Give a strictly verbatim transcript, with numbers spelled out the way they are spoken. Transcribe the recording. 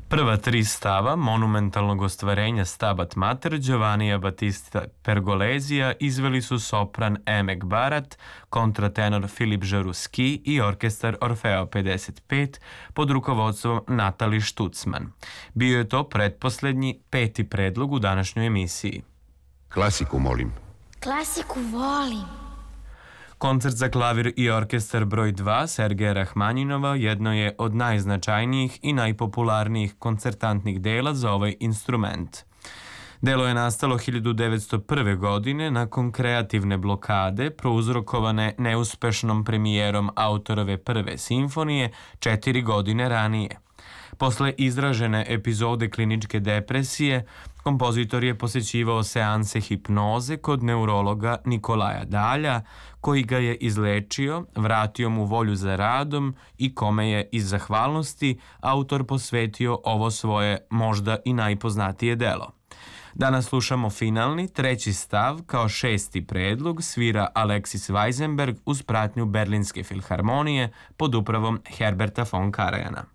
Prva tri stava monumentalnog ostvarenja Stabat Mater Giovannija Battista Pergolesija izveli su sopran Emek Barat, kontratenor Filip Žaruski i orkestar Orfeo pedeset pet pod rukovodstvom Natali Štucman. Bio je to pretposlednji peti predlog u današnjoj emisiji. Klasiku molim. Klasiku volim. Koncert za klavir i orkestar broj dva Sergeja Rahmanjinova jedno je od najznačajnijih i najpopularnijih koncertantnih dela za ovaj instrument. Delo je nastalo hiljadu devetsto prve. godine nakon kreativne blokade prouzrokovane neuspešnom premijerom autorove prve simfonije četiri godine ranije. Posle izražene epizode kliničke depresije, kompozitor je posećivao seanse hipnoze kod neurologa Nikolaja Dalja, koji ga je izlečio, vratio mu volju za radom i kome je iz zahvalnosti autor posvetio ovo svoje možda i najpoznatije delo. Danas slušamo finalni, treći stav, kao šesti predlog svira Alexis Weisenberg uz pratnju Berlinske filharmonije pod upravom Herberta von Karajana.